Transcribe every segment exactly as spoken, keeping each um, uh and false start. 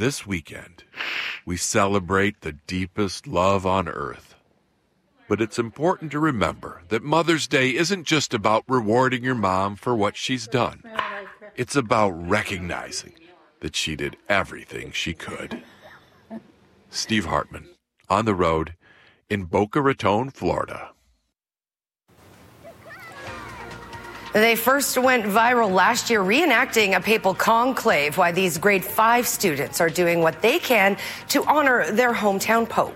This weekend, we celebrate the deepest love on earth. But it's important to remember that Mother's Day isn't just about rewarding your mom for what she's done. It's about recognizing that she did everything she could. Steve Hartman, on the road in Boca Raton, Florida. They first went viral last year reenacting a papal conclave, why these grade five students are doing what they can to honor their hometown pope.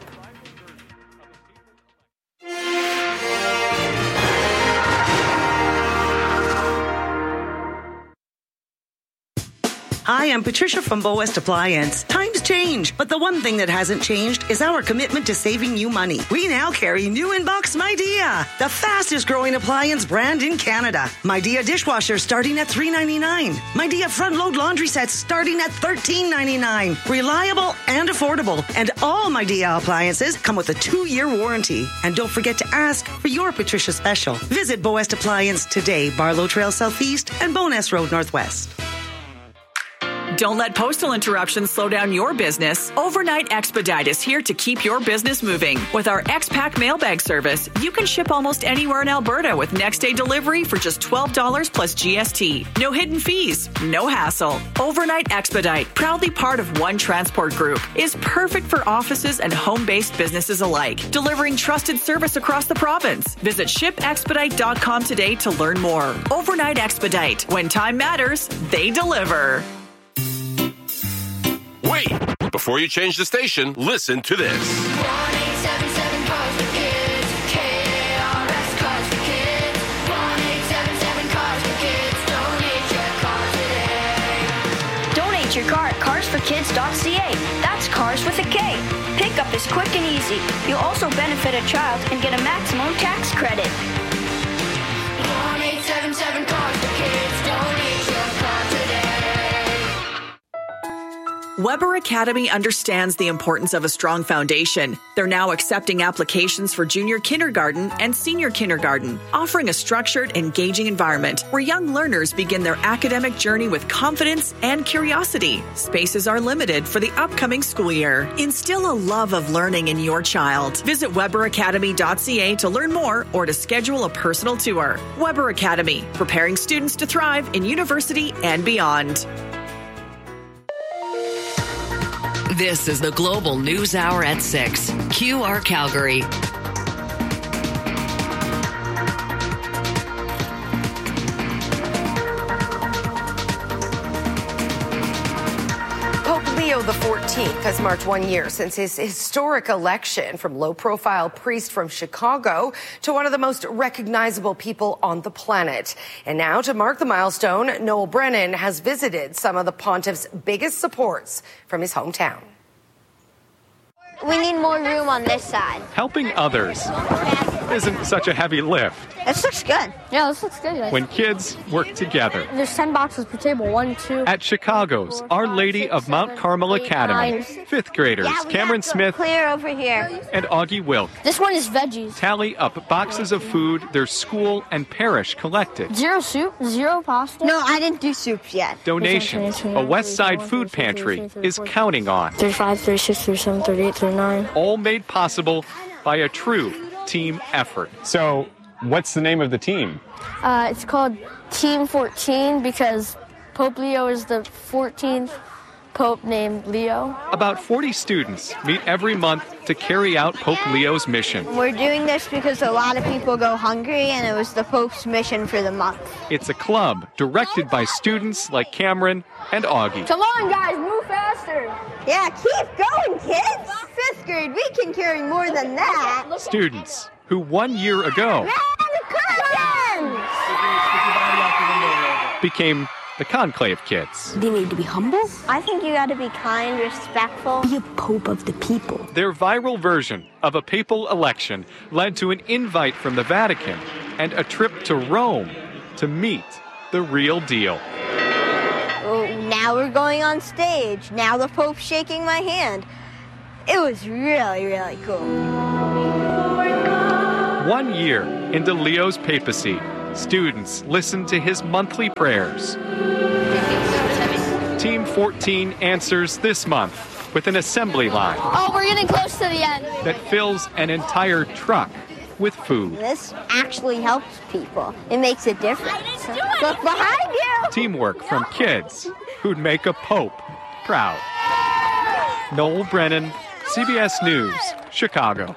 Hi, I'm Patricia from Bow West Appliance. Times change, but the one thing that hasn't changed is our commitment to saving you money. We now carry new in-box Midea, the fastest growing appliance brand in Canada. Midea dishwasher starting at three ninety-nine. Midea front load laundry sets starting at thirteen ninety-nine. Reliable and affordable. And all Midea appliances come with a two-year warranty. And don't forget to ask for your Patricia special. Visit Bow West Appliance today, Barlow Trail Southeast and Bowness Road Northwest. Don't let postal interruptions slow down your business. Overnight Expedite is here to keep your business moving. With our X-Pack mailbag service, you can ship almost anywhere in Alberta with next-day delivery for just twelve dollars plus G S T. No hidden fees, no hassle. Overnight Expedite, proudly part of One Transport Group, is perfect for offices and home-based businesses alike, delivering trusted service across the province. Visit ship expedite dot com today to learn more. Overnight Expedite. When time matters, they deliver. Wait! Before you change the station, listen to this. one eight seven seven Cars for Kids. K A R S Cars for Kids. one eight seven seven Cars for Kids. Donate your car today. Donate your car at cars for kids dot c a. That's cars with a K. Pickup is quick and easy. You'll also benefit a child and get a maximum tax credit. one eight seven seven Cars for Kids. Donate your car today. Weber Academy understands the importance of a strong foundation. They're now accepting applications for junior kindergarten and senior kindergarten, offering a structured, engaging environment where young learners begin their academic journey with confidence and curiosity. Spaces are limited for the upcoming school year. Instill a love of learning in your child. Visit weber academy dot c a to learn more or to schedule a personal tour. Weber Academy, preparing students to thrive in university and beyond. This is the Global News Hour at six. Q R Calgary. Pope Leo the fourteenth has marked one year since his historic election, from low-profile priest from Chicago to one of the most recognizable people on the planet. And now, to mark the milestone, Noel Brennan has visited some of the pontiff's biggest supports from his hometown. We need more room on this side. Helping others isn't such a heavy lift. This looks good. Yeah, this looks good. When kids work together. There's ten boxes per table. One, two. At Chicago's Our Lady of Mount Carmel Academy, fifth graders Yeah, we Cameron have to Smith clear over here. and Augie Wilk This one is veggies. tally up boxes of food their school and parish collected. Zero soup, zero pasta. No, I didn't do soups yet. Donations a West Side food pantry is counting on. thirty-five, thirty-six, thirty-seven, thirty-eight, thirty-nine. All made possible by a true team effort. So, what's the name of the team? Uh, it's called Team fourteen because Pope Leo is the fourteenth Pope named Leo. About forty students meet every month to carry out Pope Leo's mission. We're doing this because a lot of people go hungry, and it was the Pope's mission for the month. It's a club directed by students like Cameron and Augie. Come on, guys, move faster. Yeah, keep going, kids. Fifth grade, we can carry more than that. Students who one year ago became the Conclave Kids. They need to be humble. I think you got to be kind, respectful. Be a pope of the people. Their viral version of a papal election led to an invite from the Vatican and a trip to Rome to meet the real deal. Oh, now we're going on stage. Now the Pope's shaking my hand. It was really, really cool. One year into Leo's papacy, students listened to his monthly prayers. Team fourteen answers this month with an assembly line Oh, we're getting close to the end. that fills an entire truck with food. This actually helps people. It makes a difference. Look behind you. Teamwork from kids who'd make a pope proud. Noel Brennan, C B S News, Chicago.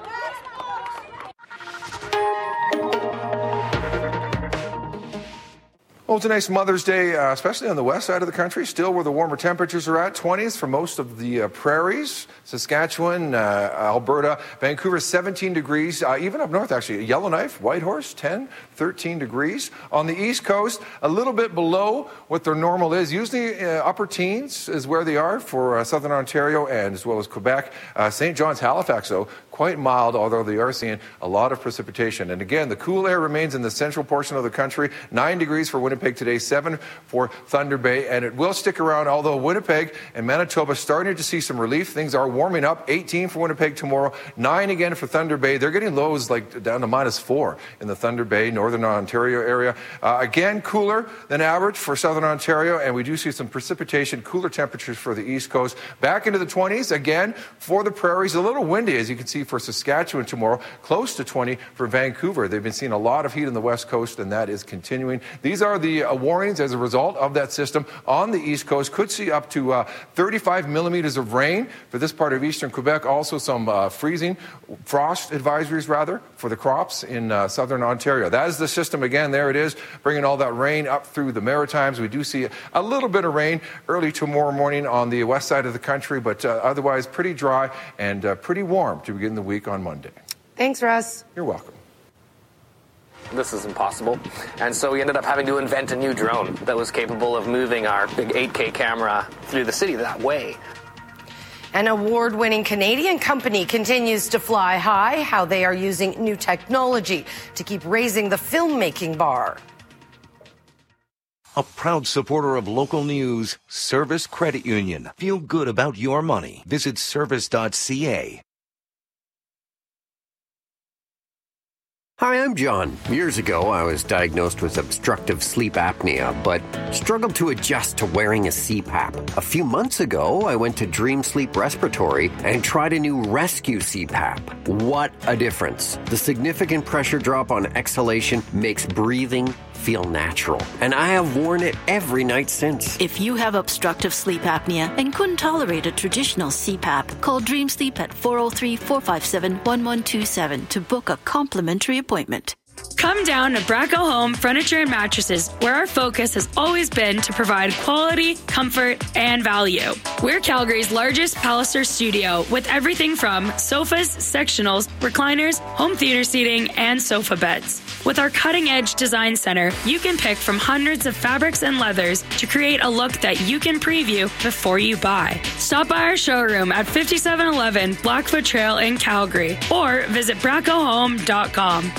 Well, it's a nice Mother's Day, uh, especially on the west side of the country, still where the warmer temperatures are at. twenties for most of the uh, prairies, Saskatchewan, uh, Alberta, Vancouver, seventeen degrees. Uh, even up north, actually, Yellowknife, Whitehorse, ten, thirteen degrees. On the east coast, a little bit below what their normal is. Usually uh, upper teens is where they are for uh, southern Ontario and as well as Quebec. Uh, Saint John's, Halifax, though, quite mild, although they are seeing a lot of precipitation. And again, the cool air remains in the central portion of the country. Nine degrees for Winnipeg today, seven for Thunder Bay, and it will stick around, although Winnipeg and Manitoba starting to see some relief. Things are warming up. eighteen for Winnipeg tomorrow, nine again for Thunder Bay. They're getting lows like down to minus four in the Thunder Bay, northern Ontario area. Uh, again, cooler than average for southern Ontario, and we do see some precipitation, cooler temperatures for the east coast. Back into the twenties again for the prairies. A little windy, as you can see, for Saskatchewan tomorrow, close to twenty for Vancouver. They've been seeing a lot of heat on the west coast, and that is continuing. These are the uh, warnings as a result of that system on the east coast. Could see up to uh, thirty-five millimeters of rain for this part of eastern Quebec. Also some uh, freezing, frost advisories rather, for the crops in uh, southern Ontario. That is the system again. There it is, bringing all that rain up through the Maritimes. We do see a little bit of rain early tomorrow morning on the west side of the country, but uh, otherwise pretty dry and uh, pretty warm to begin the week on Monday. Thanks, Russ. You're welcome. This is impossible. And so we ended up having to invent a new drone that was capable of moving our big eight K camera through the city that way. An award-winning Canadian company continues to fly high, how they are using new technology to keep raising the filmmaking bar. A proud supporter of local news, Service Credit Union. Feel good about your money. Visit service dot c a. Hi, I'm John. Years ago, I was diagnosed with obstructive sleep apnea, but struggled to adjust to wearing a C PAP. A few months ago, I went to Dream Sleep Respiratory and tried a new Rescue C PAP. What a difference. The significant pressure drop on exhalation makes breathing feel natural, and I have worn it every night since. If you have obstructive sleep apnea and couldn't tolerate a traditional C PAP, call Dream Sleep at four oh three, four five seven, one one two seven to book a complimentary appointment. Come down to Bracco Home Furniture and Mattresses, where our focus has always been to provide quality, comfort, and value. We're Calgary's largest Palliser studio with everything from sofas, sectionals, recliners, home theater seating, and sofa beds. With our cutting-edge design center, you can pick from hundreds of fabrics and leathers to create a look that you can preview before you buy. Stop by our showroom at fifty-seven eleven Blackfoot Trail in Calgary or visit bracco home dot com.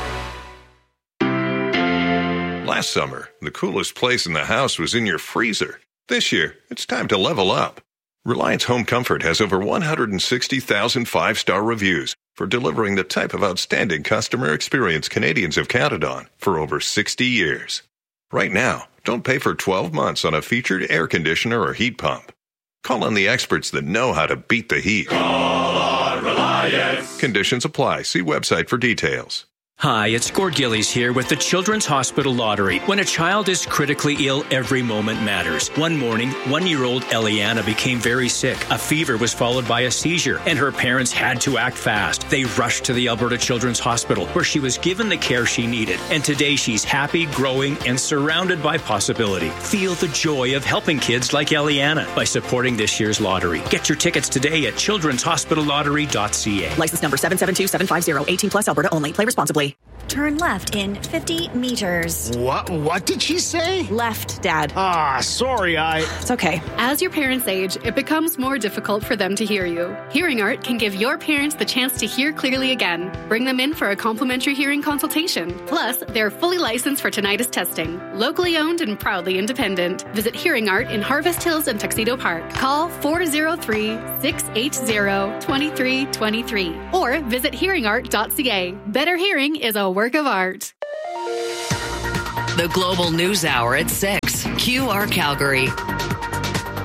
Last summer, the coolest place in the house was in your freezer. This year, it's time to level up. Reliance Home Comfort has over one hundred sixty thousand five-star reviews for delivering the type of outstanding customer experience Canadians have counted on for over sixty years. Right now, don't pay for twelve months on a featured air conditioner or heat pump. Call on the experts that know how to beat the heat. Call on Reliance. Conditions apply. See website for details. Hi, it's Gord Gillies here with the Children's Hospital Lottery. When a child is critically ill, every moment matters. One morning, one-year-old Eliana became very sick. A fever was followed by a seizure, and her parents had to act fast. They rushed to the Alberta Children's Hospital, where she was given the care she needed. And today, she's happy, growing, and surrounded by possibility. Feel the joy of helping kids like Eliana by supporting this year's lottery. Get your tickets today at children's hospital lottery dot c a. License number seven seven two seven five zero, eighteen plus Alberta only. Play responsibly. Turn left in fifty meters. What? What did she say? Left, Dad. Ah, sorry, I... It's okay. As your parents age, it becomes more difficult for them to hear you. Hearing Art can give your parents the chance to hear clearly again. Bring them in for a complimentary hearing consultation. Plus, they're fully licensed for tinnitus testing. Locally owned and proudly independent. Visit Hearing Art in Harvest Hills and Tuxedo Park. Call four oh three, six eight zero, two three two three or visit hearing art dot c a. Better hearing is a work of art. The Global News Hour at six. Q R Calgary.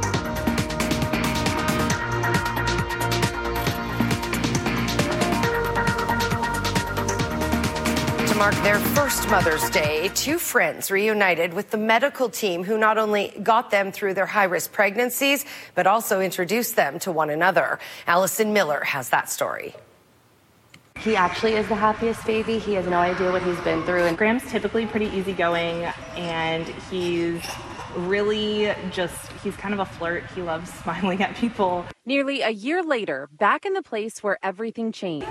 mark their first Mother's Day, two friends reunited with the medical team who not only got them through their high-risk pregnancies, but also introduced them to one another. Allison Miller has that story. He actually is the happiest baby. He has no idea what he's been through. And Graham's typically pretty easygoing, and he's really just, he's kind of a flirt. He loves smiling at people. Nearly a year later, back in the place where everything changed.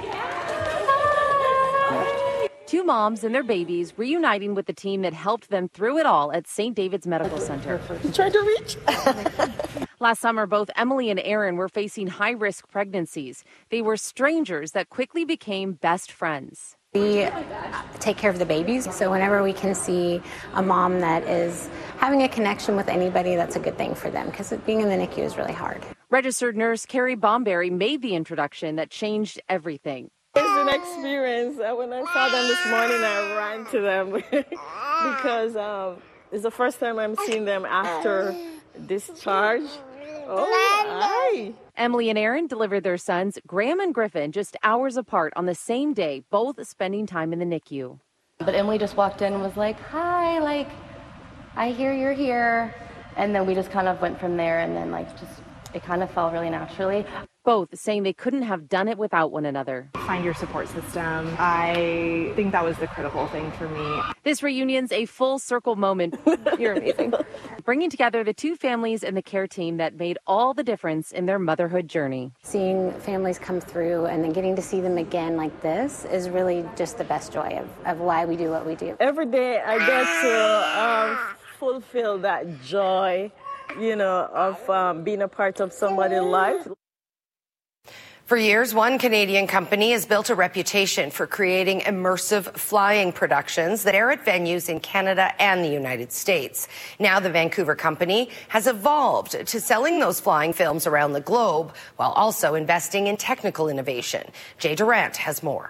Two moms and their babies reuniting with the team that helped them through it all at Saint David's Medical Center. Trying to reach. Last summer, both Emily and Aaron were facing high-risk pregnancies. They were strangers that quickly became best friends. We take care of the babies, so whenever we can see a mom that is having a connection with anybody, that's a good thing for them, because being in the N I C U is really hard. Registered nurse Carrie Bomberry made the introduction that changed everything. It's an experience. When I saw them this morning, I ran to them because um, it's the first time I'm seeing them after discharge. Oh, hi. Emily and Aaron delivered their sons, Graham and Griffin, just hours apart on the same day, both spending time in the N I C U. But Emily just walked in and was like, hi, like, I hear you're here. And then we just kind of went from there, and then like just, it kind of fell really naturally. Both saying they couldn't have done it without one another. Find your support system. I think that was the critical thing for me. This reunion's a full circle moment. You're amazing. Bringing together the two families and the care team that made all the difference in their motherhood journey. Seeing families come through and then getting to see them again like this is really just the best joy of, of why we do what we do. Every day I get to um, fulfill that joy, you know, of um, being a part of somebody's life. For years, one Canadian company has built a reputation for creating immersive flying productions that air at venues in Canada and the United States. Now the Vancouver company has evolved to selling those flying films around the globe while also investing in technical innovation. Jay Durant has more.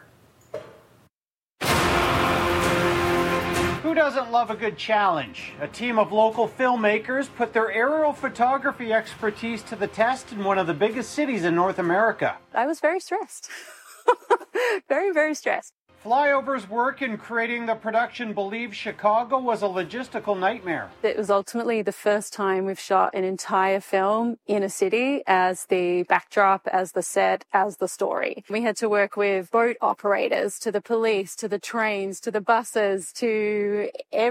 Who doesn't love a good challenge? A team of local filmmakers put their aerial photography expertise to the test in one of the biggest cities in North America. I was very stressed. very, very stressed. Flyover's work in creating the production Believe Chicago was a logistical nightmare. It was ultimately the first time we've shot an entire film in a city as the backdrop, as the set, as the story. We had to work with boat operators, to the police, to the trains, to the buses, to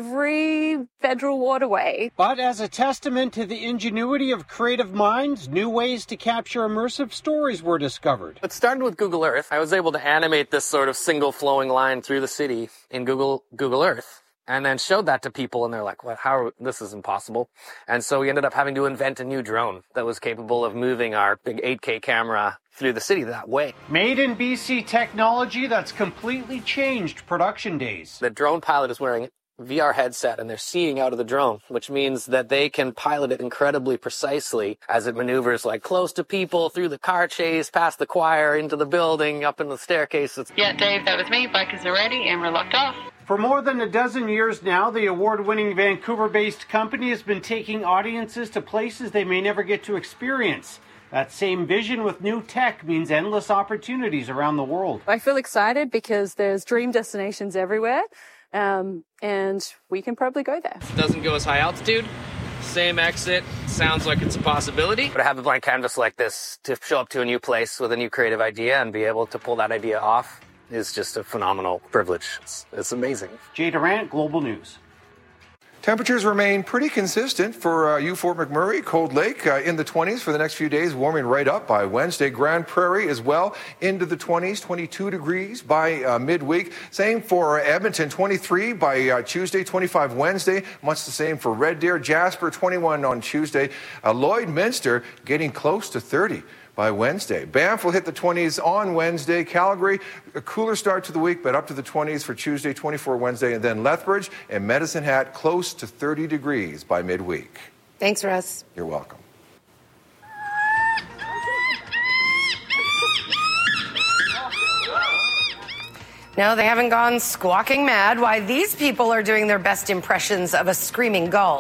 every federal waterway. But as a testament to the ingenuity of creative minds, new ways to capture immersive stories were discovered. It started with Google Earth. I was able to animate this sort of single flowing line through the city in Google Google Earth, and then showed that to people, and they're like, "What? How? Are, this is impossible." And so we ended up having to invent a new drone that was capable of moving our big eight K camera through the city that way. Made in B C technology that's completely changed production days. The drone pilot is wearing a V R headset, and they're seeing out of the drone, which means that they can pilot it incredibly precisely as it maneuvers like close to people, through the car chase, past the choir, into the building, up in the staircase. It's- yeah, Dave, that was me. Bikers are ready, and we're locked off. For more than a dozen years now, the award-winning Vancouver-based company has been taking audiences to places they may never get to experience. That same vision with new tech means endless opportunities around the world. I feel excited because there's dream destinations everywhere. Um, and we can probably go there. It doesn't go as high altitude, same exit, sounds like it's a possibility. But to have a blank canvas like this, to show up to a new place with a new creative idea and be able to pull that idea off is just a phenomenal privilege. It's, it's amazing. Jay Durant, Global News. Temperatures remain pretty consistent for uh, U Fort McMurray, Cold Lake uh, in the twenties for the next few days, warming right up by Wednesday. Grand Prairie as well into the twenties, twenty-two degrees by uh, midweek. Same for Edmonton, twenty-three by uh, Tuesday, twenty-five Wednesday. Much the same for Red Deer. Jasper, twenty-one on Tuesday. Uh, Lloydminster getting close to thirty by Wednesday. Banff will hit the twenties on Wednesday. Calgary, a cooler start to the week, but up to the twenties for Tuesday, twenty-four Wednesday. And then Lethbridge and Medicine Hat close to thirty degrees by midweek. Thanks, Russ. You're welcome. No, they haven't gone squawking mad. Why these people are doing their best impressions of a screaming gull.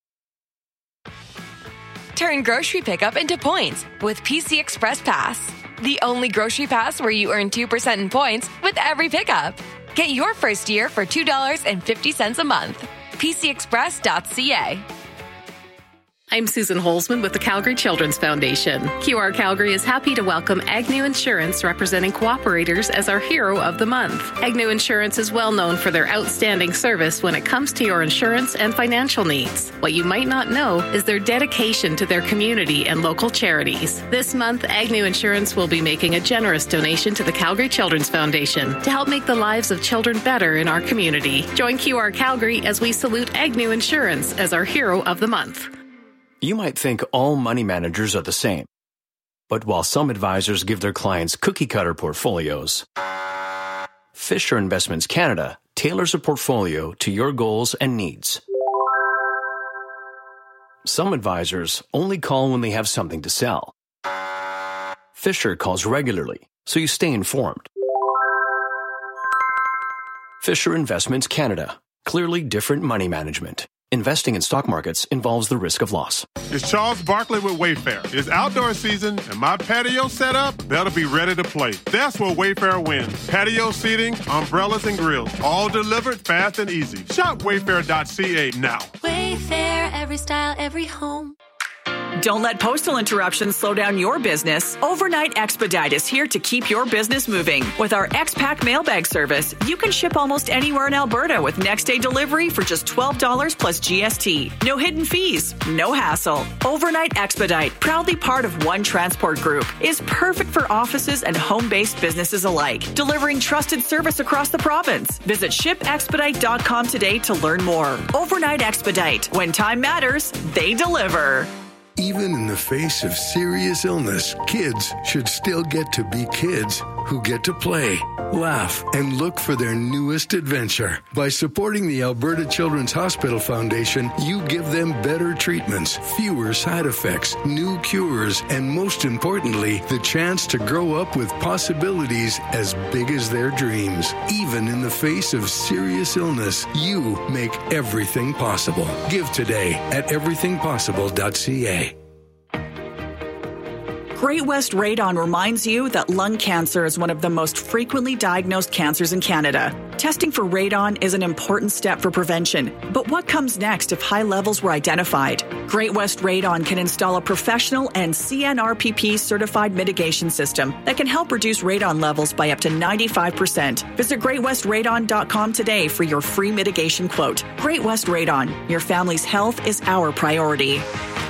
Turn grocery pickup into points with P C Express Pass. the only grocery pass where you earn two percent in points with every pickup. Get your first year for two dollars and fifty cents a month. P C Express dot C A. I'm Susan Holzman with the Calgary Children's Foundation. Q R Calgary is happy to welcome Agnew Insurance, representing cooperators, as our hero of the month. Agnew Insurance is well known for their outstanding service when it comes to your insurance and financial needs. What you might not know is their dedication to their community and local charities. This month, Agnew Insurance will be making a generous donation to the Calgary Children's Foundation to help make the lives of children better in our community. Join Q R Calgary as we salute Agnew Insurance as our hero of the month. You might think all money managers are the same. But while some advisors give their clients cookie-cutter portfolios, Fisher Investments Canada tailors a portfolio to your goals and needs. Some advisors only call when they have something to sell. Fisher calls regularly, so you stay informed. Fisher Investments Canada. Clearly different money management. Investing in stock markets involves the risk of loss. It's Charles Barkley with Wayfair. It's outdoor season, and my patio set up, that'll be ready to play. That's where Wayfair wins. Patio seating, umbrellas, and grills, all delivered fast and easy. Shop wayfair dot c a now. Wayfair, every style, every home. Don't let postal interruptions slow down your business. Overnight Expedite is here to keep your business moving. With our X-Pack mailbag service, you can ship almost anywhere in Alberta with next-day delivery for just twelve dollars plus G S T. No hidden fees, no hassle. Overnight Expedite, proudly part of One Transport Group, is perfect for offices and home-based businesses alike, delivering trusted service across the province. Visit ship expedite dot com today to learn more. Overnight Expedite. When time matters, they deliver. Even in the face of serious illness, kids should still get to be kids who get to play, laugh, and look for their newest adventure. By supporting the Alberta Children's Hospital Foundation, you give them better treatments, fewer side effects, new cures, and most importantly, the chance to grow up with possibilities as big as their dreams. Even in the face of serious illness, you make everything possible. Give today at everything possible dot c a. Great West Radon reminds you that lung cancer is one of the most frequently diagnosed cancers in Canada. Testing for radon is an important step for prevention. But what comes next if high levels were identified? Great West Radon can install a professional and C N R P P certified mitigation system that can help reduce radon levels by up to ninety-five percent. Visit great west radon dot com today for your free mitigation quote. Great West Radon. Your family's health is our priority.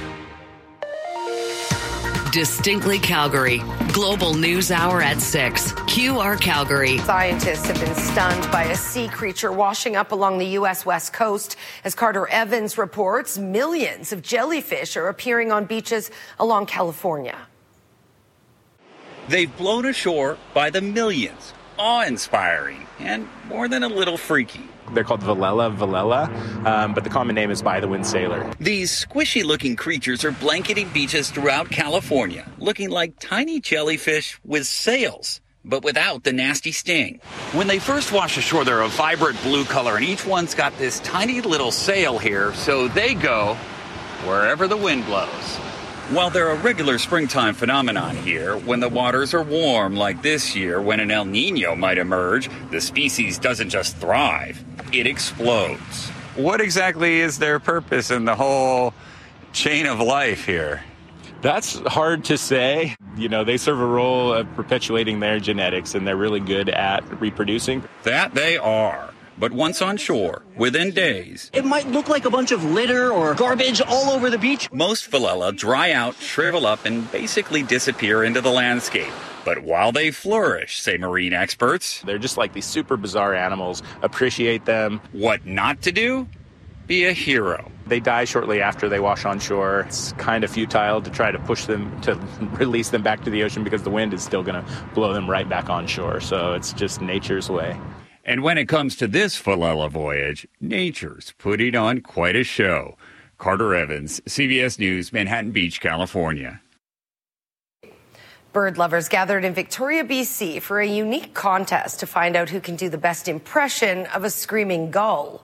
Distinctly Calgary. Global News Hour at six. Q R Calgary. Scientists have been stunned by a sea creature washing up along the U S West Coast. As Carter Evans reports, millions of jellyfish are appearing on beaches along California. They've blown ashore by the millions. Awe-inspiring and more than a little freaky. They're called Velella velella, um, but the common name is by-the-wind sailor. These squishy-looking creatures are blanketing beaches throughout California, looking like tiny jellyfish with sails, but without the nasty sting. When they first wash ashore, they're a vibrant blue color, and each one's got this tiny little sail here, so they go wherever the wind blows. While they're a regular springtime phenomenon here, when the waters are warm like this year, when an El Nino might emerge, the species doesn't just thrive, it explodes. What exactly is their purpose in the whole chain of life here? That's hard to say. You know, they serve a role of perpetuating their genetics, and they're really good at reproducing. That they are. But once on shore, within days, it might look like a bunch of litter or garbage all over the beach. Most Velella dry out, shrivel up, and basically disappear into the landscape. But while they flourish, say marine experts, they're just like these super bizarre animals. Appreciate them. What not to do? Be a hero. They die shortly after they wash on shore. It's kind of futile to try to push them, to release them back to the ocean, because the wind is still going to blow them right back on shore. So it's just nature's way. And when it comes to this Velella voyage, nature's putting on quite a show. Carter Evans, C B S News, Manhattan Beach, California. Bird lovers gathered in Victoria, B C for a unique contest to find out who can do the best impression of a screaming gull.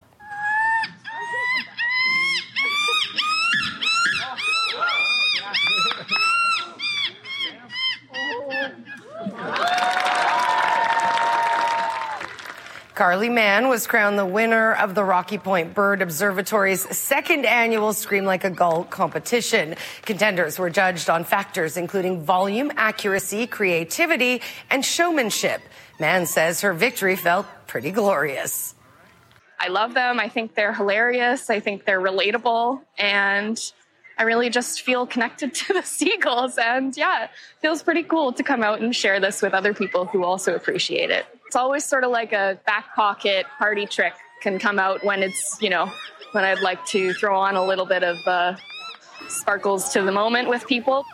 Carly Mann was crowned the winner of the Rocky Point Bird Observatory's second annual Scream Like a Gull competition. Contenders were judged on factors including volume, accuracy, creativity, and showmanship. Mann says her victory felt pretty glorious. I love them. I think they're hilarious. I think they're relatable. And I really just feel connected to the seagulls. And yeah, it feels pretty cool to come out and share this with other people who also appreciate it. It's always sort of like a back pocket party trick can come out when it's, you know, when I'd like to throw on a little bit of uh, sparkles to the moment with people.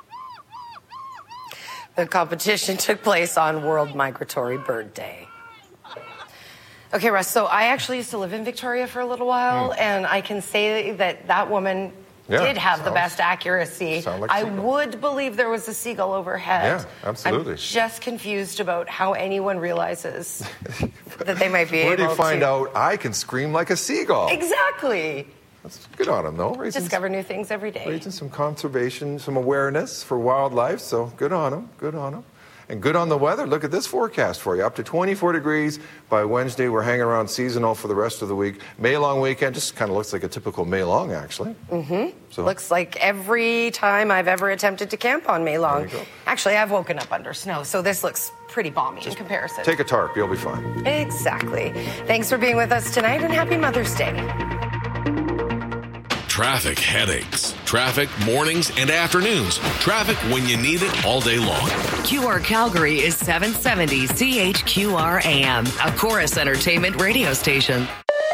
The competition took place on World Migratory Bird Day. Okay, Russ, so I actually used to live in Victoria for a little while, mm. and I can say that that woman yeah, did have sounds, the best accuracy. Like I would believe there was a seagull overhead. Yeah, absolutely. I'm just confused about how anyone realizes that they might be Where able to. Where do you find out I can scream like a seagull? Exactly. That's good on him, though. Raising Discover new things every day. Raising some conservation, some awareness for wildlife, so good on him, good on him. And good on the weather. Look at this forecast for you. Up to twenty-four degrees by Wednesday. We're hanging around seasonal for the rest of the week. May long weekend just kind of looks like a typical May long, actually. Mm-hmm. So, looks like every time I've ever attempted to camp on May long. Actually, I've woken up under snow, so this looks pretty balmy in comparison. Take a tarp. You'll be fine. Exactly. Thanks for being with us tonight, and happy Mother's Day. Traffic headaches. Traffic mornings and afternoons. Traffic when you need it all day long. Q R Calgary is seven seventy C H Q R A M, a Chorus Entertainment radio station.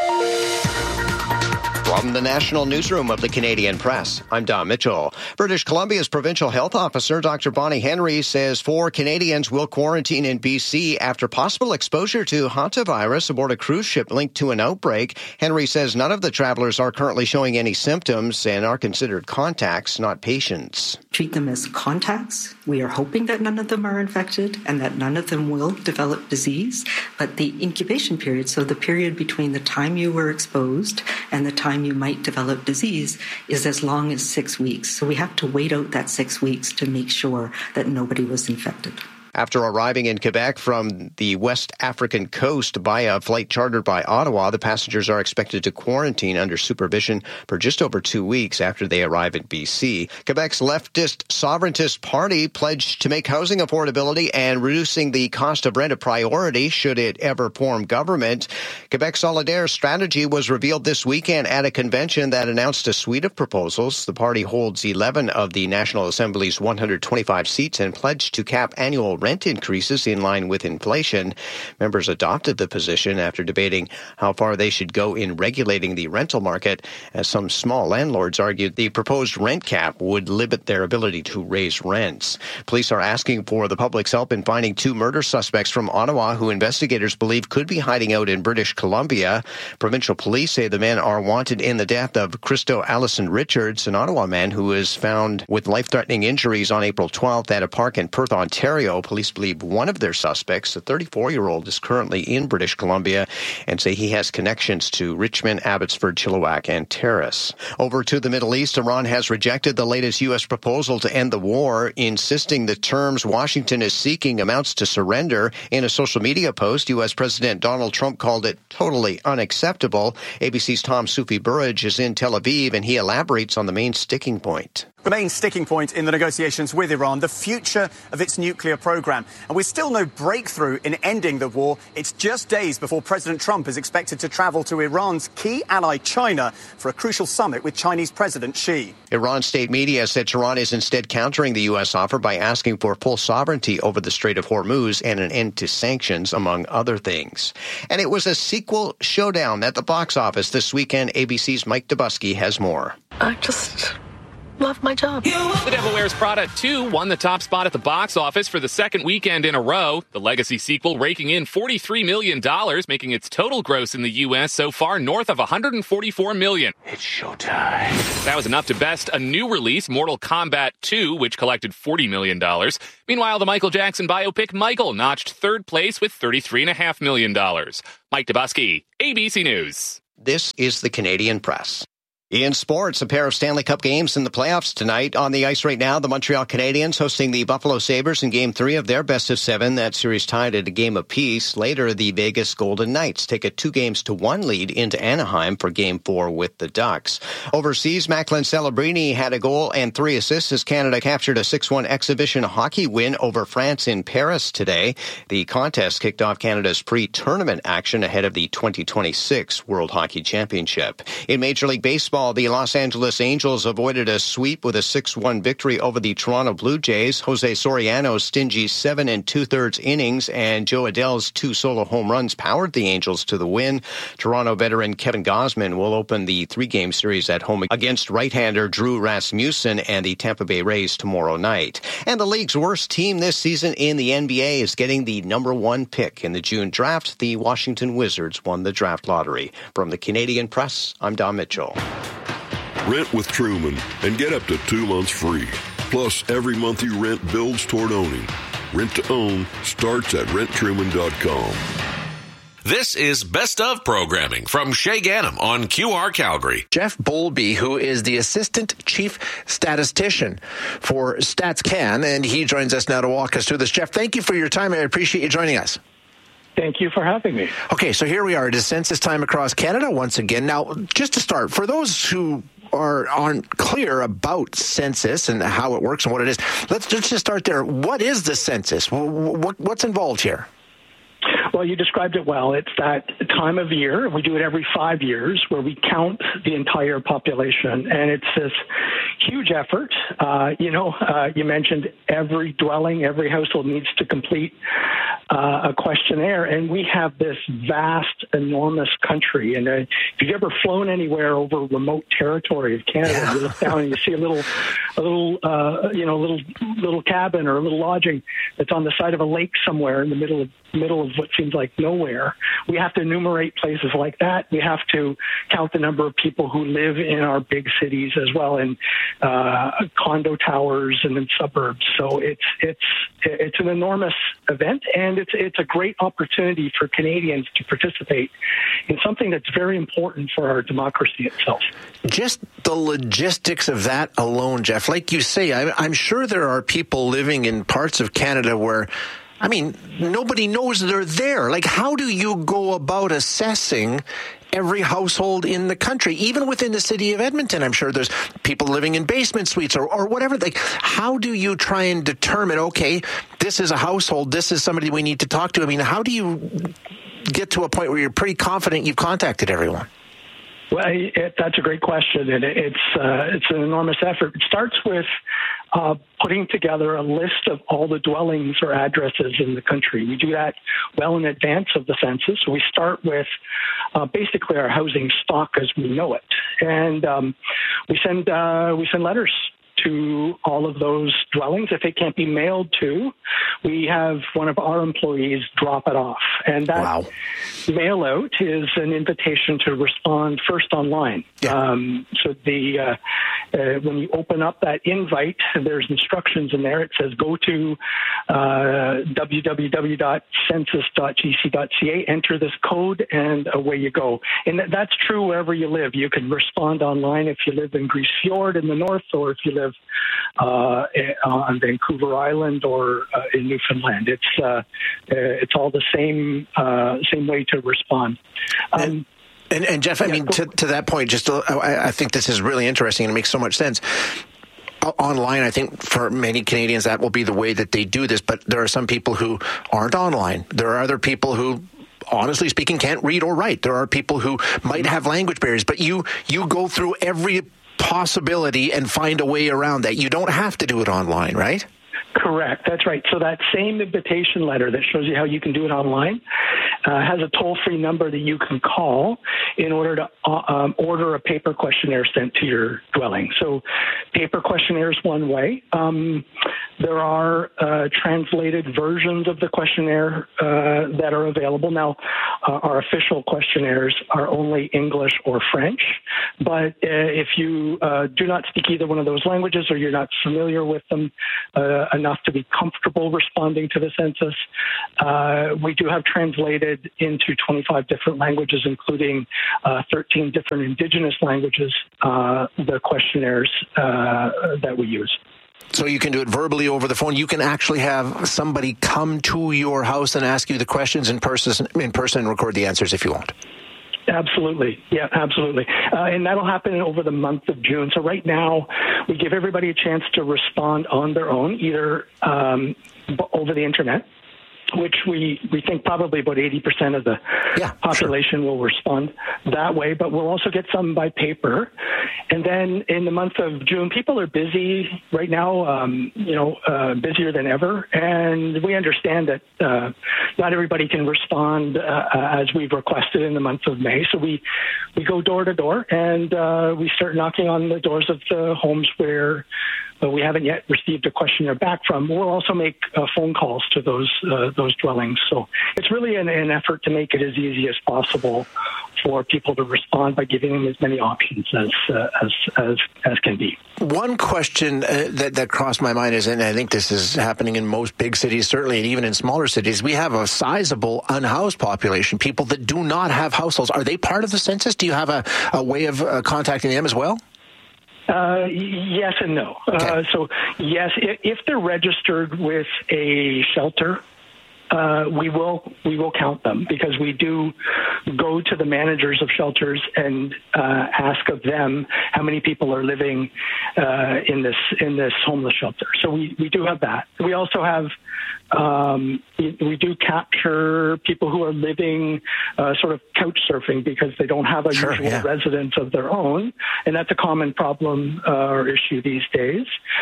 From the National Newsroom of the Canadian Press, I'm Don Mitchell. British Columbia's Provincial Health Officer, Doctor Bonnie Henry, says four Canadians will quarantine in B C after possible exposure to hantavirus aboard a cruise ship linked to an outbreak. Henry says none of the travelers are currently showing any symptoms and are considered contacts, not patients. Treat them as contacts. We are hoping that none of them are infected and that none of them will develop disease. But the incubation period, so the period between the time you were exposed and the time you might develop disease, is as long as six weeks. So we have to wait out that six weeks to make sure that nobody was infected. After arriving in Quebec from the West African coast by a flight chartered by Ottawa, the passengers are expected to quarantine under supervision for just over two weeks after they arrive in B C. Quebec's leftist Sovereigntist Party pledged to make housing affordability and reducing the cost of rent a priority should it ever form government. Quebec Solidaire's strategy was revealed this weekend at a convention that announced a suite of proposals. The party holds eleven of the National Assembly's one hundred twenty-five seats and pledged to cap annual rent rent increases in line with inflation. Members adopted the position after debating how far they should go in regulating the rental market, as some small landlords argued the proposed rent cap would limit their ability to raise rents. Police are asking for the public's help in finding two murder suspects from Ottawa who investigators believe could be hiding out in British Columbia. Provincial police say the men are wanted in the death of Christo Allison Richards, an Ottawa man who was found with life-threatening injuries on April twelfth at a park in Perth, Ontario. Police believe one of their suspects, a thirty-four-year-old, is currently in British Columbia and say he has connections to Richmond, Abbotsford, Chilliwack, and Terrace. Over to the Middle East, Iran has rejected the latest U S proposal to end the war, insisting the terms Washington is seeking amounts to surrender. In a social media post, U S President Donald Trump called it totally unacceptable. A B C's Tom Soufi Burrage is in Tel Aviv, and he elaborates on the main sticking point. The main sticking point in the negotiations with Iran, the future of its nuclear program. And with still no breakthrough in ending the war, it's just days before President Trump is expected to travel to Iran's key ally, China, for a crucial summit with Chinese President Xi. Iran state media said Tehran is instead countering the U S offer by asking for full sovereignty over the Strait of Hormuz and an end to sanctions, among other things. And it was a sequel showdown at the box office this weekend. A B C's Mike Dubusky has more. I just love my job. The Devil Wears Prada two won the top spot at the box office for the second weekend in a row. The Legacy sequel raking in forty-three million dollars, making its total gross in the U S so far north of one hundred forty-four million dollars. It's showtime. That was enough to best a new release, Mortal Kombat two, which collected forty million dollars. Meanwhile, the Michael Jackson biopic Michael notched third place with thirty-three point five million dollars. Mike Dubusky, A B C News. This is the Canadian Press. In sports, a pair of Stanley Cup games in the playoffs tonight. On the ice right now, the Montreal Canadiens hosting the Buffalo Sabres in Game three of their best of seven. That series tied at a game apiece. Later, the Vegas Golden Knights take a two games to one lead into Anaheim for Game four with the Ducks. Overseas, Macklin Celebrini had a goal and three assists as Canada captured a six one exhibition hockey win over France in Paris today. The contest kicked off Canada's pre-tournament action ahead of the twenty twenty-six World Hockey Championship. In Major League Baseball, the Los Angeles Angels avoided a sweep with a six one victory over the Toronto Blue Jays. Jose Soriano's stingy seven and two-thirds innings and Joe Adell's two solo home runs powered the Angels to the win. Toronto veteran Kevin Gausman will open the three-game series at home against right-hander Drew Rasmussen and the Tampa Bay Rays tomorrow night. And the league's worst team this season in the N B A is getting the number one pick in the June draft. The Washington Wizards won the draft lottery. From the Canadian Press, I'm Don Mitchell. Rent with Truman and get up to two months free. Plus, every month you rent builds toward owning. Rent to own starts at rent truman dot com. This is Best of programming from Shay Ganem on Q R Calgary. Jeff Bowlby, who is the Assistant Chief Statistician for StatsCan, and he joins us now to walk us through this. Jeff, thank you for your time. I appreciate you joining us. Thank you for having me. Okay, so here we are. It is census time across Canada once again. Now, just to start, for those who are aren't clear about census and how it works and what it is, let's just start there. What is the census? What, what's involved here? Well, you described it well. It's that time of year. We do it every five years where we count the entire population. And it's this huge effort. Uh, you know, uh, you mentioned every dwelling, every household needs to complete uh, a questionnaire. And we have this vast, enormous country. And uh, if you've ever flown anywhere over remote territory of Canada, yeah. You look down and you see a little, a little, uh, you know, little, little cabin or a little lodging that's on the side of a lake somewhere in the middle of middle of what seems like nowhere. We have to enumerate places like that. We have to count the number of people who live in our big cities as well, in uh, condo towers and in suburbs. So it's it's it's an enormous event, and it's it's a great opportunity for Canadians to participate in something that's very important for our democracy itself. Just the logistics of that alone, Jeff, like you say, I, I'm sure there are people living in parts of Canada where, I mean, nobody knows they're there. Like, how do you go about assessing every household in the country, even within the city of Edmonton? I'm sure there's people living in basement suites or, or whatever. Like, how do you try and determine, okay, this is a household, this is somebody we need to talk to? I mean, how do you get to a point where you're pretty confident you've contacted everyone? Well, it, that's a great question, and it, it's uh, it's an enormous effort. It starts with uh, putting together a list of all the dwellings or addresses in the country. We do that well in advance of the census. So we start with uh, basically our housing stock as we know it, and um, we send uh, we send letters to all of those dwellings. If it can't be mailed to, we have one of our employees drop it off. And that wow. mail out is an invitation to respond first online. Yeah. Um, so the uh, uh, when you open up that invite, there's instructions in there. It says go to uh, w w w dot census dot g c dot c a, enter this code, and away you go. And that's true wherever you live. You can respond online if you live in Grise Fiord in the north, or if you live Uh, on Vancouver Island or uh, in Newfoundland. It's uh, it's all the same uh, same way to respond. Um, and, and, and Jeff, I yeah, mean, to, to that point, just uh, I, I think this is really interesting and it makes so much sense. Online, I think for many Canadians that will be the way that they do this, but there are some people who aren't online. There are other people who, honestly speaking, can't read or write. There are people who might have language barriers, but you you go through every possibility and find a way around that. You don't have to do it online, right? Correct. That's right. So that same invitation letter that shows you how you can do it online uh, has a toll-free number that you can call in order to uh, um, order a paper questionnaire sent to your dwelling. So paper questionnaire is one way. Um, there are uh, translated versions of the questionnaire uh, that are available. Now, uh, our official questionnaires are only English or French, but uh, if you uh, do not speak either one of those languages or you're not familiar with them, uh, enough to be comfortable responding to the census. Uh, we do have translated into twenty-five different languages, including uh, thirteen different Indigenous languages, uh, the questionnaires uh, that we use. So you can do it verbally over the phone. You can actually have somebody come to your house and ask you the questions in person, in person and record the answers if you want. Absolutely. Yeah, absolutely. Uh, and that'll happen over the month of June. So right now, we give everybody a chance to respond on their own, either um, over the internet, which we, we think probably about eighty percent of the yeah, population sure. will respond that way, but we'll also get some by paper. And then in the month of June, people are busy right now, um, you know, uh, busier than ever. And we understand that uh, not everybody can respond uh, as we've requested in the month of May. So we, we go door to door and uh, we start knocking on the doors of the homes where but we haven't yet received a questionnaire back from. We'll also make uh, phone calls to those uh, those dwellings. So it's really an, an effort to make it as easy as possible for people to respond by giving them as many options as uh, as, as as can be. One question uh, that that crossed my mind is, and I think this is happening in most big cities, certainly, and even in smaller cities, we have a sizable unhoused population, people that do not have households. Are they part of the census? Do you have a, a way of uh, contacting them as well? Uh, yes and no. Okay. Uh, so, yes, if, if they're registered with a shelter, uh, we will we will count them because we do go to the managers of shelters and uh, ask of them how many people are living uh, in this in this homeless shelter. So we, we do have that. We also have um, we do capture people who are living uh, sort of couch surfing because they don't have a sure, usual yeah. residence of their own, and that's a common problem uh, or issue these days.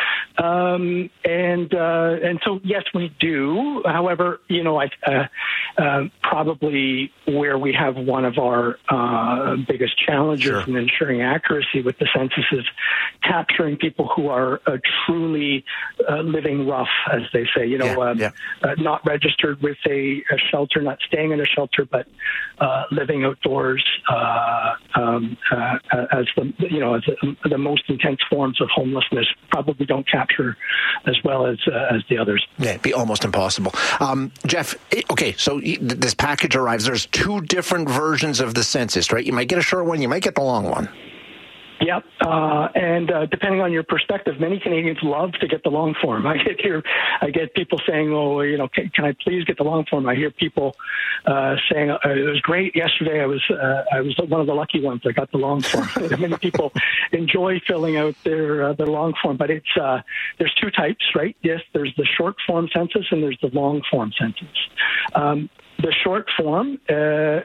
Um, and uh, and so yes, we do. However, you know, I, uh, uh, probably where we have one of our uh, biggest challenges sure. in ensuring accuracy with the census is capturing people who are uh, truly uh, living rough, as they say. You know, yeah, um, yeah. Uh, not registered with a, a shelter, not staying in a shelter, but uh, living outdoors uh, um, uh, as the you know as the, the most intense forms of homelessness. Probably don't capture as well as uh, as the others. Yeah, it'd be almost impossible. Um, Jeff, okay, so this package arrives. There's two different versions of the census, right? You might get a short one, you might get the long one. Yep, uh, and uh, depending on your perspective, many Canadians love to get the long form. I get here, I get people saying, "Oh, you know, can, can I please get the long form?" I hear people uh, saying, uh, "It was great yesterday. I was, uh, I was one of the lucky ones. I got the long form." Many people enjoy filling out their uh, their long form, but it's uh, there's two types, right? Yes, there's the short form census and there's the long form census. Um, The short form, uh,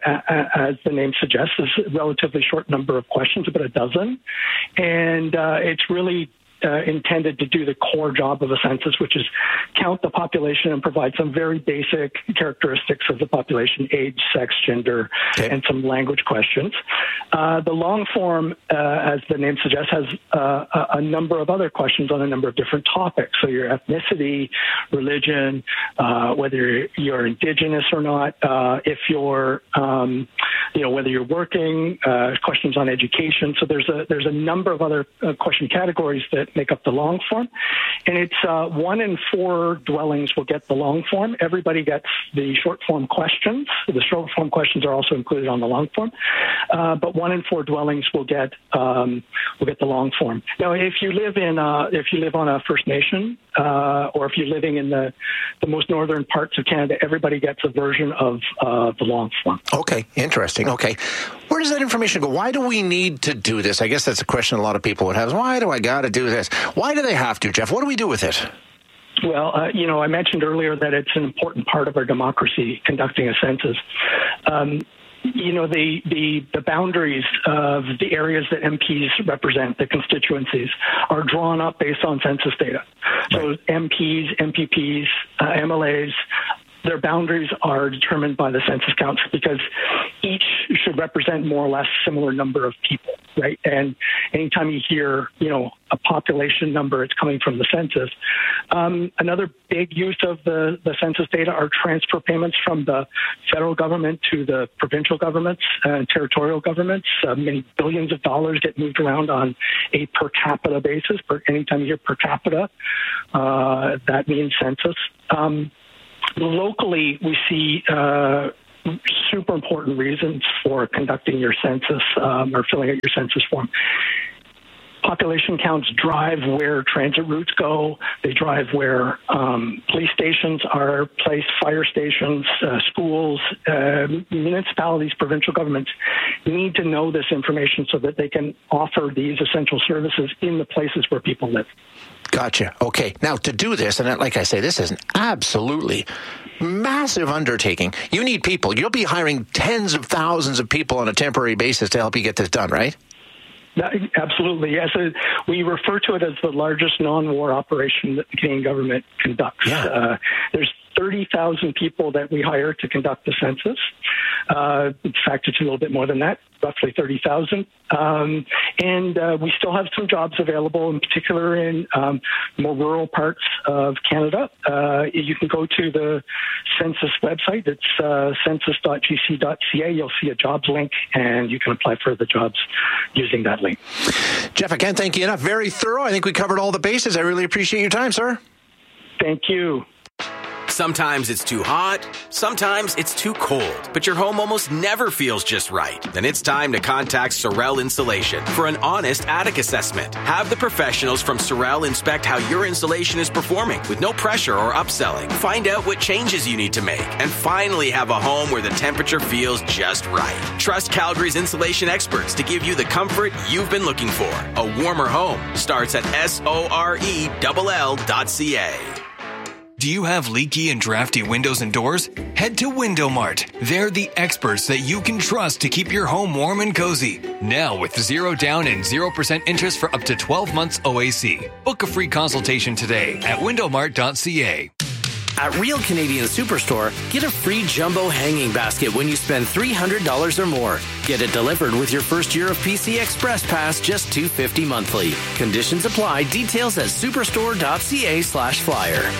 as the name suggests, is a relatively short number of questions, about a dozen. And uh, it's really uh, intended to do the core job of a census, which is count the population and provide some very basic characteristics of the population, age, sex, gender, okay. and some language questions. Uh, the long form, uh, as the name suggests, has uh, a, a number of other questions on a number of different topics. So your ethnicity, religion, uh, whether you're Indigenous or not, uh, if you're, um, you know, whether you're working, uh, questions on education. So there's a there's a number of other uh, question categories that make up the long form, and it's uh, one in four dwellings will get the long form. Everybody gets the short form questions. The short form questions are also included on the long form, uh, but one in four dwellings will get um, will get the long form. Now, if you live in uh, if you live on a First Nation, uh, or if you're living in the the most northern parts of Canada, everybody gets a version of uh, the long form. Okay, interesting. Okay, where does that information go? Why do we need to do this? I guess that's a question a lot of people would have. Why do I got to do this? Why do they have to, Jeff? What do we do with it? Well, uh, you know, I mentioned earlier that it's an important part of our democracy, conducting a census. Um, you know, the, the, the boundaries of the areas that M Ps represent, the constituencies, are drawn up based on census data. So right. M Ps, M P Ps, uh, M L As, their boundaries are determined by the census counts because each should represent more or less similar number of people. right? And anytime you hear, you know, a population number, it's coming from the census. Um, another big use of the, the census data are transfer payments from the federal government to the provincial governments and territorial governments. Uh, many billions of dollars get moved around on a per capita basis. Per, anytime you hear per capita, uh, that means census. Um, locally, we see uh, super important reasons for conducting your census um, or filling out your census form. Population counts drive where transit routes go. They drive where um, police stations are placed, fire stations, uh, schools, uh, municipalities, provincial governments need to know this information so that they can offer these essential services in the places where people live. Gotcha. Okay. Now, to do this, and like I say, this is an absolutely massive undertaking. You need people. You'll be hiring tens of thousands of people on a temporary basis to help you get this done, right? Absolutely, yes. We refer to it as the largest non-war operation that the Canadian government conducts. Yeah. Uh, there's thirty thousand people that we hire to conduct the census. Uh, in fact, it's a little bit more than that, roughly thirty thousand. Um, and uh, we still have some jobs available, in particular in um, more rural parts of Canada. Uh, you can go to the census website. It's uh, census dot g c dot c a. You'll see a jobs link, and you can apply for the jobs using that link. Jeff, I can't thank you enough. Very thorough. I think we covered all the bases. I really appreciate your time, sir. Thank you. Sometimes it's too hot, sometimes it's too cold, but your home almost never feels just right. Then it's time to contact Sorel Insulation for an honest attic assessment. Have the professionals from Sorel inspect how your insulation is performing with no pressure or upselling. Find out what changes you need to make and finally have a home where the temperature feels just right. Trust Calgary's insulation experts to give you the comfort you've been looking for. A warmer home starts at S O R E L L dot C A. Do you have leaky and drafty windows and doors? Head to Window Mart. They're the experts that you can trust to keep your home warm and cozy. Now with zero down and zero percent interest for up to twelve months O A C. Book a free consultation today at window mart dot c a. At Real Canadian Superstore, get a free jumbo hanging basket when you spend three hundred dollars or more. Get it delivered with your first year of P C Express Pass, just two hundred fifty dollars monthly. Conditions apply. Details at superstore dot c a slash flyer.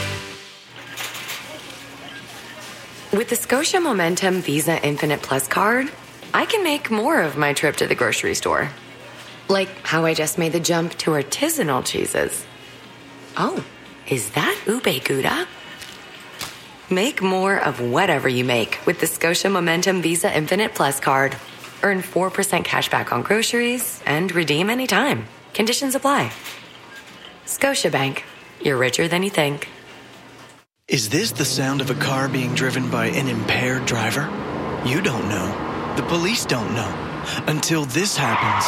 With the Scotia Momentum Visa Infinite Plus card, I can make more of my trip to the grocery store. Like how I just made the jump to artisanal cheeses. Oh, is that ube gouda? Make more of whatever you make with the Scotia Momentum Visa Infinite Plus card. Earn four percent cash back on groceries and redeem anytime. Conditions apply. Scotiabank. You're richer than you think. Is this the sound of a car being driven by an impaired driver? You don't know. The police don't know. Until this happens.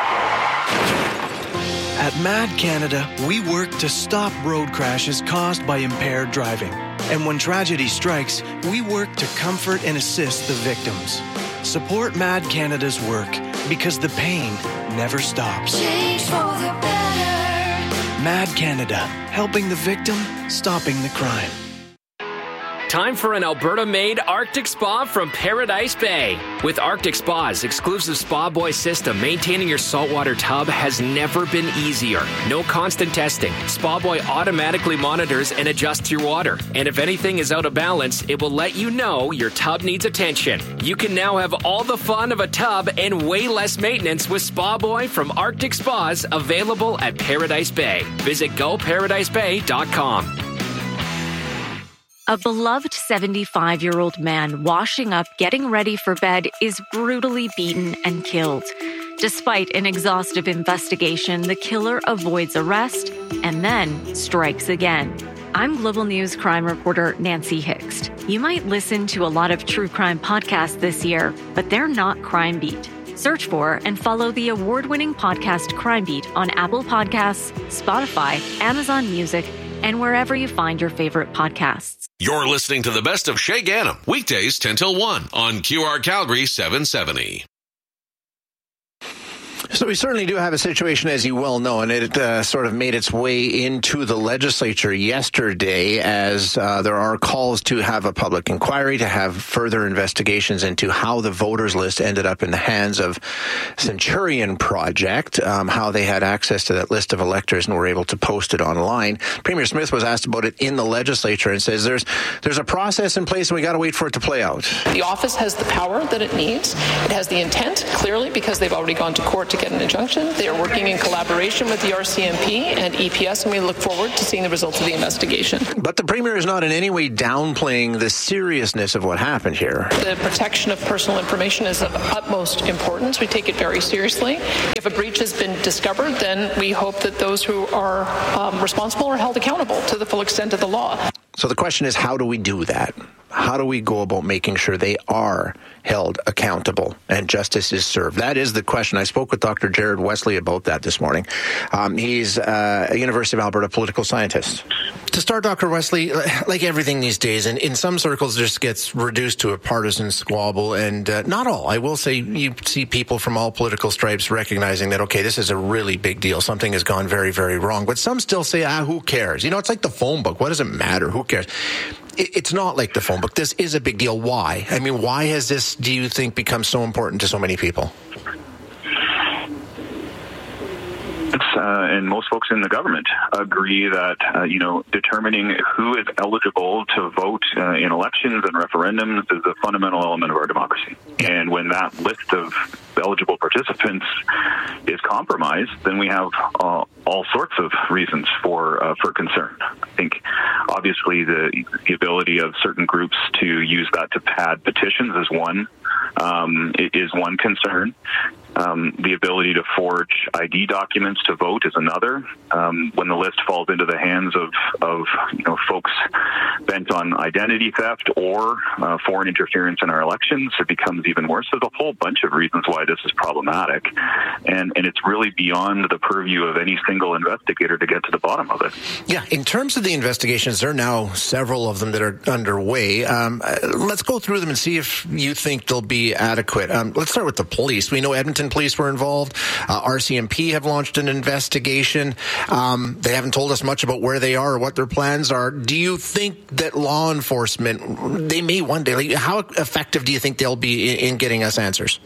At Mad Canada, we work to stop road crashes caused by impaired driving. And when tragedy strikes, we work to comfort and assist the victims. Support Mad Canada's work because the pain never stops. Change for the better. Mad Canada, helping the victim, stopping the crime. Time for an Alberta-made Arctic Spa from Paradise Bay. With Arctic Spa's exclusive Spa Boy system, maintaining your saltwater tub has never been easier. No constant testing. Spa Boy automatically monitors and adjusts your water. And if anything is out of balance, it will let you know your tub needs attention. You can now have all the fun of a tub and way less maintenance with Spa Boy from Arctic Spas, available at Paradise Bay. Visit go paradise bay dot com. A beloved seventy-five-year-old man washing up, getting ready for bed is brutally beaten and killed. Despite an exhaustive investigation, the killer avoids arrest and then strikes again. I'm Global News crime reporter Nancy Hixt. You might listen to a lot of true crime podcasts this year, but they're not Crime Beat. Search for and follow the award-winning podcast Crime Beat on Apple Podcasts, Spotify, Amazon Music, and wherever you find your favorite podcasts. You're listening to the best of Shay Gannam, weekdays ten till one on Q R Calgary seven seventy. So we certainly do have a situation, as you well know, and it uh, sort of made its way into the legislature yesterday as uh, there are calls to have a public inquiry, to have further investigations into how the voters list ended up in the hands of Centurion Project, um, how they had access to that list of electors and were able to post it online. Premier Smith was asked about it in the legislature and says there's there's a process in place and we got to wait for it to play out. The office has the power that it needs. It has the intent, clearly, because they've already gone to court to get an injunction. They are working in collaboration with the R C M P and E P S, and we look forward to seeing the results of the investigation. But the Premier is not in any way downplaying the seriousness of what happened here. The protection of personal information is of utmost importance. We take it very seriously. If a breach has been discovered, then we hope that those who are um, responsible are held accountable to the full extent of the law. So the question is, how do we do that? How do we go about making sure they are held accountable and justice is served? That is the question. I spoke with Doctor Jared Wesley about that this morning. Um, he's uh, a University of Alberta political scientist. To start, Doctor Wesley, like everything these days, and in some circles, this gets reduced to a partisan squabble, and uh, not all. I will say you see people from all political stripes recognizing that, okay, this is a really big deal. Something has gone very, very wrong. But some still say, ah, who cares? You know, it's like the phone book. What does it matter? Who cares? It's not like the phone book. This is a big deal. Why? I mean, why has this, do you think, become so important to so many people? Uh, and most folks in the government agree that, uh, you know, determining who is eligible to vote uh, in elections and referendums is a fundamental element of our democracy. And when that list of eligible participants is compromised, then we have uh, all sorts of reasons for uh, for concern. I think, obviously, the, the ability of certain groups to use that to pad petitions is one um, is one concern. Um, the ability to forge I D documents to vote is another. Um, when the list falls into the hands of, of you know, folks bent on identity theft or uh, foreign interference in our elections, it becomes even worse. There's a whole bunch of reasons why this is problematic, and, and it's really beyond the purview of any single investigator to get to the bottom of it. Yeah, in terms of the investigations, there are now several of them that are underway. Um, let's go through them and see if you think they'll be adequate. Um, let's start with the police. We know Edmonton police were involved. Uh, R C M P have launched an investigation. Um, they haven't told us much about where they are or what their plans are. Do you think that law enforcement, they may one day, like, how effective do you think they'll be in, in getting us answers?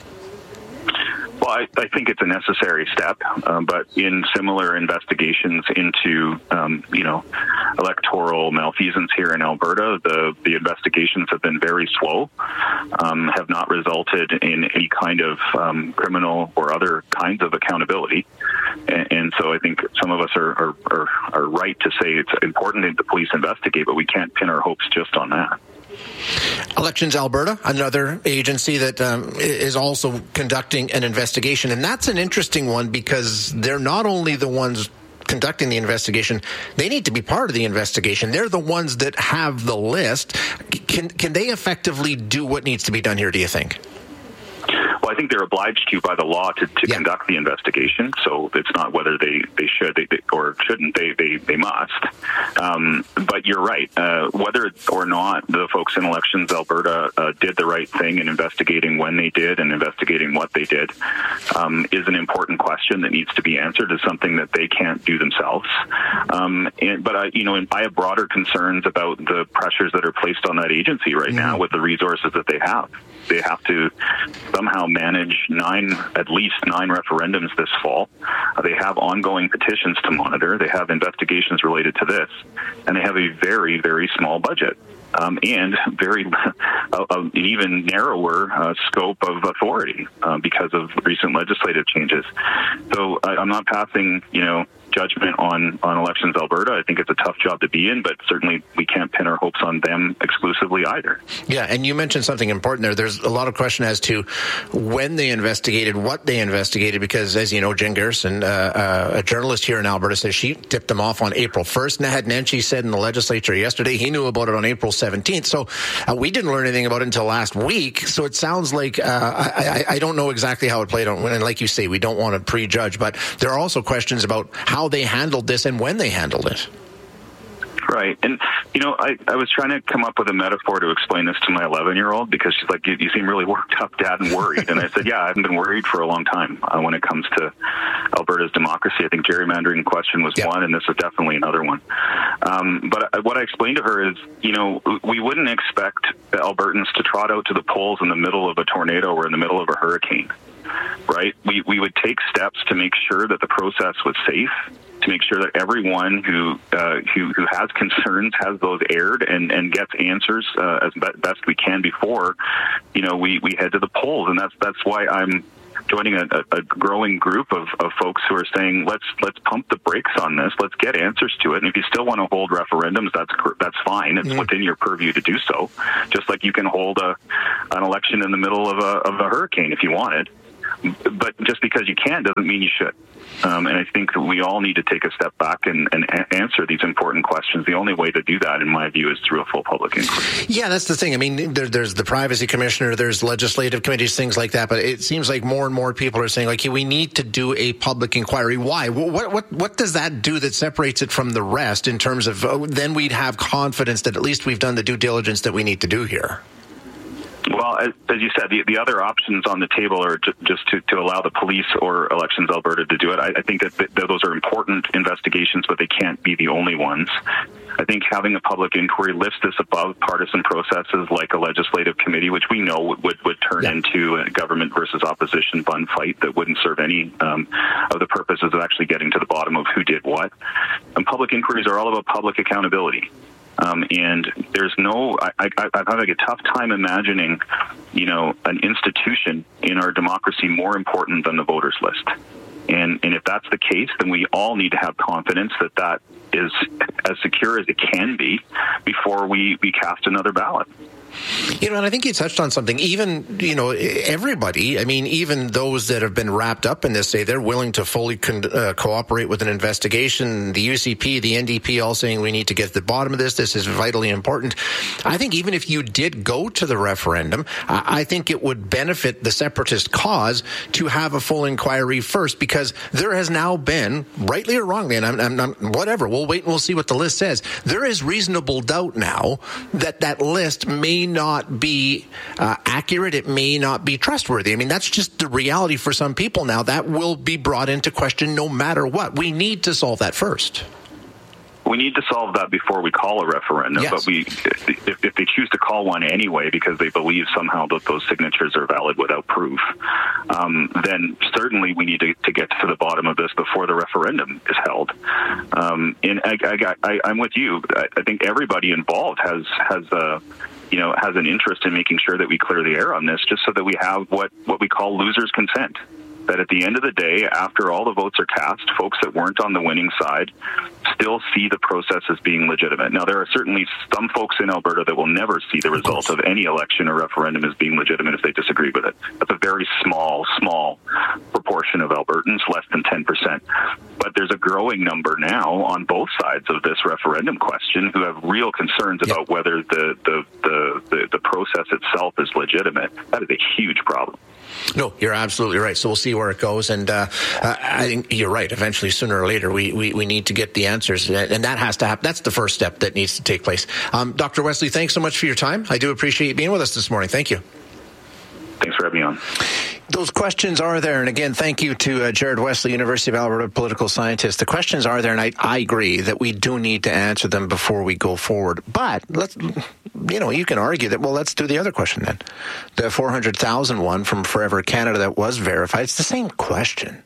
Well, I, I think it's a necessary step, um, but in similar investigations into, um, you know, electoral malfeasance here in Alberta, the, the investigations have been very slow, um, have not resulted in any kind of um, criminal or other kinds of accountability. And, and so I think some of us are, are, are, are right to say it's important that the police investigate, but we can't pin our hopes just on that. Elections Alberta, another agency that um, is also conducting an investigation. And that's an interesting one because they're not only the ones conducting the investigation, they need to be part of the investigation. They're the ones that have the list. Can, can they effectively do what needs to be done here, do you think? Well, I think they're obliged to by the law to, to yeah. conduct the investigation. So it's not whether they, they should they, they, or shouldn't. They they, they must. Um, but you're right. Uh, whether or not the folks in Elections Alberta uh, did the right thing in investigating when they did and investigating what they did um, is an important question that needs to be answered. Is something that they can't do themselves. Um, and, but I, you know, I have broader concerns about the pressures that are placed on that agency right mm-hmm. now with the resources that they have. They have to somehow manage nine, at least nine referendums this fall. Uh, they have ongoing petitions to monitor. They have investigations related to this. And they have a very, very small budget. Um, and very uh, uh, even narrower uh, scope of authority uh, because of recent legislative changes. So I, I'm not passing, you know, judgment on, on Elections Alberta. I think it's a tough job to be in, but certainly we can't pin our hopes on them exclusively either. Yeah, and you mentioned something important there. There's a lot of question as to when they investigated, what they investigated, because as you know, Jen Garrison, uh, uh, a journalist here in Alberta, says she tipped them off on April first. Naheed Nenshi said in the legislature yesterday he knew about it on April seventeenth. So uh, we didn't learn anything about it until last week. So it sounds like, uh, I, I, I don't know exactly how it played out. And like you say, we don't want to prejudge, but there are also questions about how they handled this and when they handled it. Right. And, you know, I, I was trying to come up with a metaphor to explain this to my eleven-year-old because she's like, you, you seem really worked up, Dad, and worried. And I said, yeah, I haven't been worried for a long time uh, when it comes to Alberta's democracy. I think gerrymandering question was yeah. one, and this is definitely another one. Um, but I, what I explained to her is, you know, we wouldn't expect Albertans to trot out to the polls in the middle of a tornado or in the middle of a hurricane, right? We, we would take steps to make sure that the process was safe, to make sure that everyone who uh, who, who has concerns has those aired and, and gets answers uh, as be- best we can before, you know, we, we head to the polls. And that's that's why I'm joining a, a growing group of, of folks who are saying, let's let's pump the brakes on this. Let's get answers to it. And if you still want to hold referendums, that's that's fine. It's mm. within your purview to do so. Just like you can hold a an election in the middle of a of a hurricane if you wanted. But just because you can doesn't mean you should. Um, and I think that we all need to take a step back and, and a- answer these important questions. The only way to do that, in my view, is through a full public inquiry. Yeah, that's the thing. I mean, there, there's the privacy commissioner, there's legislative committees, things like that. But it seems like more and more people are saying, like, hey, we need to do a public inquiry. Why? What what what does that do that separates it from the rest in terms of oh, then we'd have confidence that at least we've done the due diligence that we need to do here? Well, as, as you said, the, the other options on the table are ju- just to, to allow the police or Elections Alberta to do it. I, I think that th- those are important investigations, but they can't be the only ones. I think having a public inquiry lifts this above partisan processes like a legislative committee, which we know would, would, would turn yeah. into a government versus opposition bun fight that wouldn't serve any um, of the purposes of actually getting to the bottom of who did what. And public inquiries are all about public accountability. Um, and there's no, I, I, I'm having a tough time imagining, you know, an institution in our democracy more important than the voters list. And, and if that's the case, then we all need to have confidence that that is as secure as it can be before we, we cast another ballot. You know, and I think you touched on something. Even, you know, everybody, I mean, even those that have been wrapped up in this say they're willing to fully con- uh, cooperate with an investigation. The U C P, the N D P all saying we need to get to the bottom of this. This is vitally important. I think even if you did go to the referendum, I, I think it would benefit the separatist cause to have a full inquiry first, because there has now been, rightly or wrongly, and I'm, I'm not, whatever, we'll wait and we'll see what the list says. There is reasonable doubt now that that list may not be uh, accurate. It may not be trustworthy. I mean, that's just the reality for some people now. That will be brought into question no matter what. We need to solve that first. We need to solve that before we call a referendum, yes. But we, if, if they choose to call one anyway because they believe somehow that those signatures are valid without proof, um, then certainly we need to, to get to the bottom of this before the referendum is held. Um, and I, I, I, I'm with you. I, I think everybody involved has has a you know has an interest in making sure that we clear the air on this, just so that we have what what we call losers' consent. That at the end of the day, after all the votes are cast, folks that weren't on the winning side still see the process as being legitimate. Now, there are certainly some folks in Alberta that will never see the result of any election or referendum as being legitimate if they disagree with it. That's a very small, small proportion of Albertans, less than ten percent. But there's a growing number now on both sides of this referendum question who have real concerns yep. about whether the, the, the, the, the process itself is legitimate. That is a huge problem. No, you're absolutely right. So we'll see where it goes. And uh, I think you're right. Eventually, sooner or later, we, we, we need to get the answers. And that has to happen. That's the first step that needs to take place. Um, Doctor Wesley, thanks so much for your time. I do appreciate you being with us this morning. Thank you. Thanks for having me on. Those questions are there. And again, thank you to uh, Jared Wesley, University of Alberta political scientist. The questions are there, and I, I agree that we do need to answer them before we go forward. But let's, you know, you can argue that, well, let's do the other question then. The four hundred thousand one from Forever Canada that was verified. It's the same question.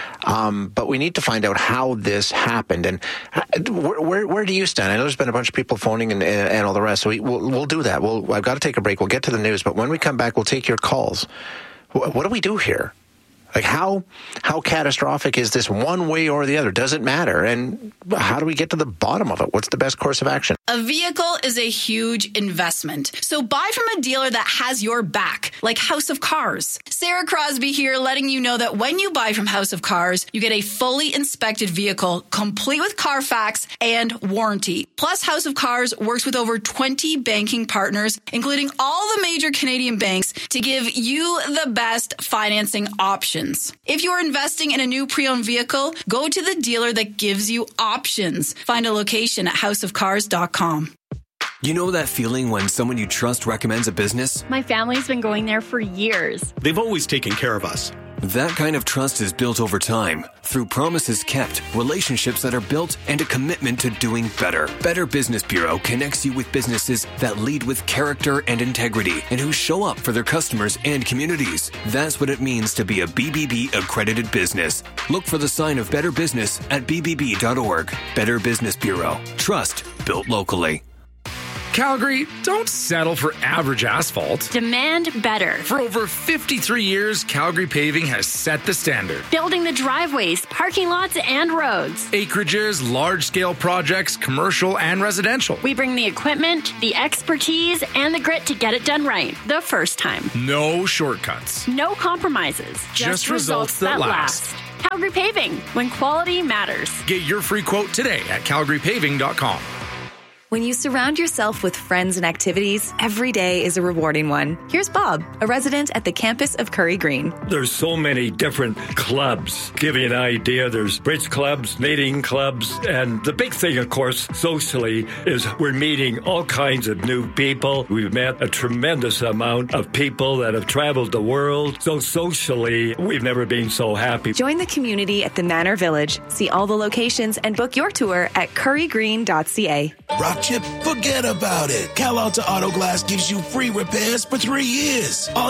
Um, but we need to find out how this happened. And where, where, where do you stand? I know there's been a bunch of people phoning and, and, and all the rest. So we, we'll, we'll do that. We'll, I've got to take a break. We'll get to the news. But when we come back, we'll take your calls. What do we do here? Like, how how catastrophic is this one way or the other? Does it matter? And how do we get to the bottom of it? What's the best course of action? A vehicle is a huge investment. So buy from a dealer that has your back, like House of Cars. Sarah Crosby here, letting you know that when you buy from House of Cars, you get a fully inspected vehicle, complete with Carfax and warranty. Plus, House of Cars works with over twenty banking partners, including all the major Canadian banks, to give you the best financing options. options. If you're investing in a new pre-owned vehicle, go to the dealer that gives you options. Find a location at house of cars dot com. You know that feeling when someone you trust recommends a business? My family's been going there for years. They've always taken care of us. That kind of trust is built over time through promises kept, relationships that are built, and a commitment to doing better. Better Business Bureau connects you with businesses that lead with character and integrity and who show up for their customers and communities. That's what it means to be a B B B accredited business. Look for the sign of Better Business at b b b dot org. Better Business Bureau. Trust built locally. Calgary, don't settle for average asphalt. Demand better. For over fifty-three years, Calgary Paving has set the standard. Building the driveways, parking lots, and roads. Acreages, large-scale projects, commercial and residential. We bring the equipment, the expertise, and the grit to get it done right the first time. No shortcuts. No compromises. Just, Just results, results that, that last. last. Calgary Paving, when quality matters. Get your free quote today at calgary paving dot com. When you surround yourself with friends and activities, every day is a rewarding one. Here's Bob, a resident at the campus of Curry Green. There's so many different clubs. Give you an idea, there's bridge clubs, knitting clubs, and the big thing, of course, socially, is we're meeting all kinds of new people. We've met a tremendous amount of people that have traveled the world. So socially, we've never been so happy. Join the community at the Manor Village. See all the locations and book your tour at curry green dot c a. Rock chip, forget about it. Cal Alta Auto Glass gives you free repairs for three years. All